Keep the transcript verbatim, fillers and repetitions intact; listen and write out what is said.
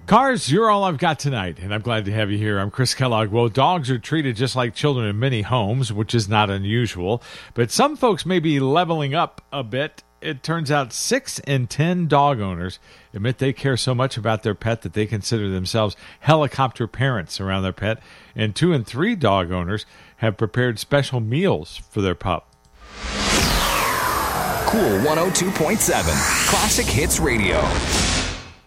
Cars, you're all I've got tonight, and I'm glad to have you here. I'm Chris Kellogg. Well, dogs are treated just like children in many homes, which is not unusual, but some folks may be leveling up a bit. It turns out six in ten dog owners admit they care so much about their pet that they consider themselves helicopter parents around their pet, and two in three dog owners have prepared special meals for their pup. Cool one oh two point seven, Classic Hits Radio.